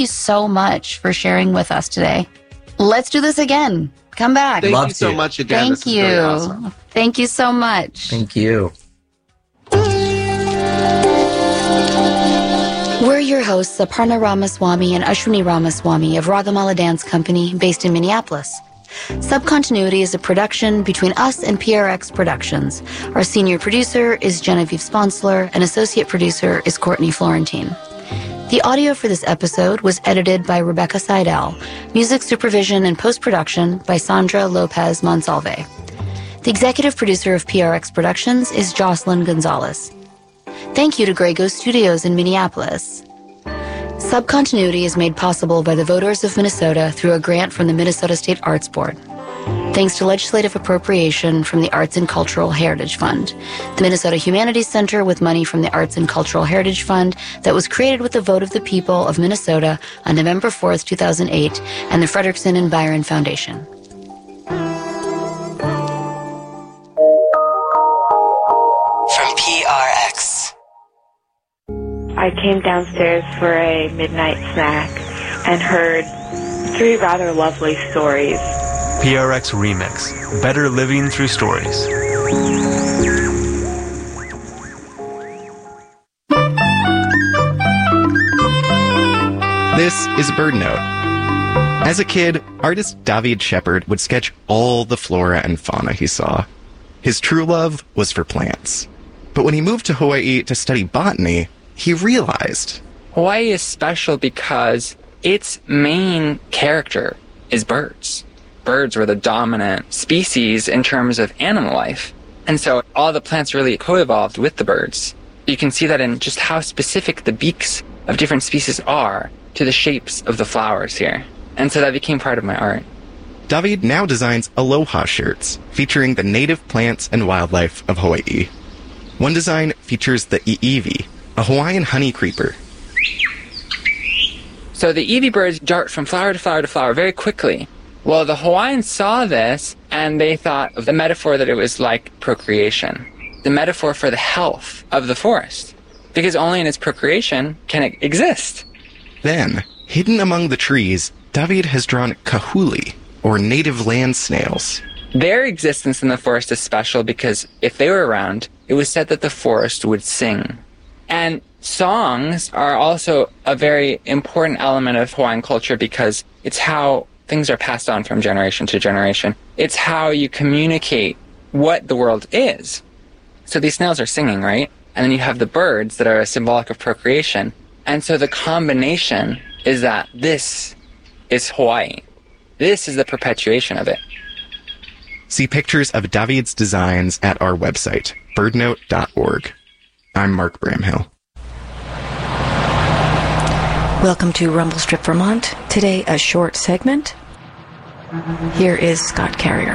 you so much for sharing with us today. Let's do this again. Come back. Thank you so much again. Thank you. Really awesome. Thank you so much. Thank you. We're your hosts, Aparna Ramaswamy and Ashwini Ramaswamy of Ragamala Dance Company, based in Minneapolis. Subcontinuity is a production between us and PRX Productions. Our senior producer is Genevieve Sponsler, and associate producer is Courtney Florentine. The audio for this episode was edited by Rebecca Seidel. Music supervision and post-production by Sandra Lopez Monsalve. The executive producer of PRX Productions is Jocelyn Gonzalez. Thank you to Grey Ghost Studios in Minneapolis. Subcontinuity is made possible by the voters of Minnesota through a grant from the Minnesota State Arts Board. Thanks to legislative appropriation from the Arts and Cultural Heritage Fund, the Minnesota Humanities Center with money from the Arts and Cultural Heritage Fund that was created with the vote of the people of Minnesota on November 4th, 2008, and the Frederickson and Byron Foundation. From PRX. I came downstairs for a midnight snack and heard 3 rather lovely stories. PRX Remix. Better living through stories. This is Bird Note. As a kid, artist David Shepard would sketch all the flora and fauna he saw. His true love was for plants. But when he moved to Hawaii to study botany, he realized Hawaii is special because its main character is birds. Birds were the dominant species in terms of animal life. And so all the plants really co-evolved with the birds. You can see that in just how specific the beaks of different species are to the shapes of the flowers here. And so that became part of my art. David now designs aloha shirts featuring the native plants and wildlife of Hawaii. One design features the iiwi, a Hawaiian honey creeper. So the iiwi birds dart from flower to flower to flower very quickly. Well, the Hawaiians saw this, and they thought of the metaphor that it was like procreation, the metaphor for the health of the forest, because only in its procreation can it exist. Then, hidden among the trees, David has drawn kahuli, or native land snails. Their existence in the forest is special because if they were around, it was said that the forest would sing. And songs are also a very important element of Hawaiian culture because it's how things are passed on from generation to generation. It's how you communicate what the world is. So these snails are singing, right? And then you have the birds that are symbolic of procreation. And so the combination is that this is Hawaii. This is the perpetuation of it. See pictures of David's designs at our website, birdnote.org. I'm Mark Bramhill. Welcome to Rumble Strip, Vermont. Today, a short segment. Here is Scott Carrier.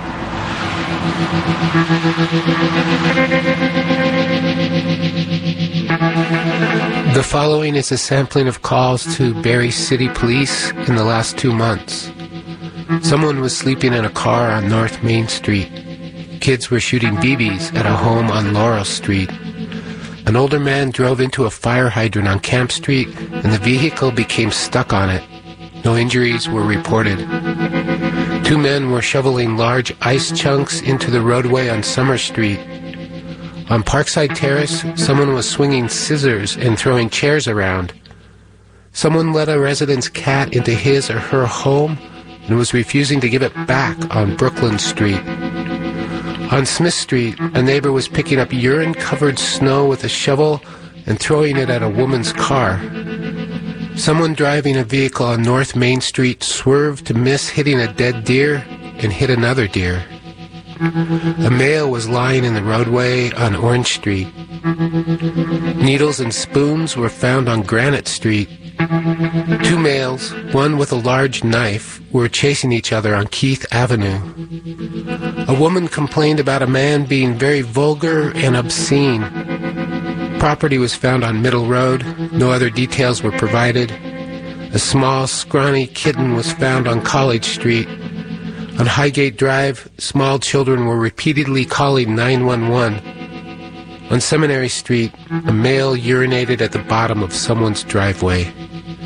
The following is a sampling of calls to Barrie City Police in the last 2 months. Someone was sleeping in a car on North Main Street. Kids were shooting BBs at a home on Laurel Street. An older man drove into a fire hydrant on Camp Street, and the vehicle became stuck on it. No injuries were reported. 2 men were shoveling large ice chunks into the roadway on Summer Street. On Parkside Terrace, someone was swinging scissors and throwing chairs around. Someone let a resident's cat into his or her home and was refusing to give it back on Brooklyn Street. On Smith Street, a neighbor was picking up urine-covered snow with a shovel and throwing it at a woman's car. Someone driving a vehicle on North Main Street swerved to miss hitting a dead deer and hit another deer. A male was lying in the roadway on Orange Street. Needles and spoons were found on Granite Street. 2 males, one with a large knife, were chasing each other on Keith Avenue. A woman complained about a man being very vulgar and obscene. Property was found on Middle Road. No other details were provided. A small, scrawny kitten was found on College Street. On Highgate Drive, small children were repeatedly calling 911. On Seminary Street, a male urinated at the bottom of someone's driveway.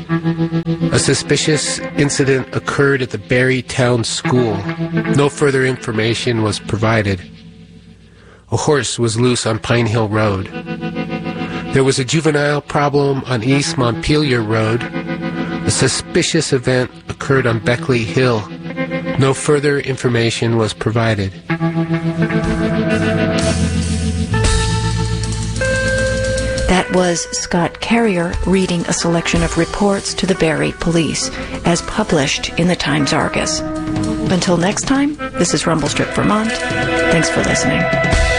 A suspicious incident occurred at the Barry Town School. No further information was provided. A horse was loose on Pine Hill Road. There was a juvenile problem on East Montpelier Road. A suspicious event occurred on Beckley Hill. No further information was provided. That was Scott Carrier reading a selection of reports to the Barrie Police, as published in the Times-Argus. Until next time, this is Rumble Strip Vermont. Thanks for listening.